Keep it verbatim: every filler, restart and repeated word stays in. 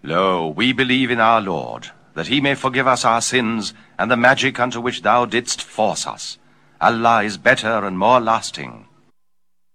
Lo, we believe in our Lord, that he may forgive us our sins, and the magic unto which thou didst force us. Allah is better and more lasting.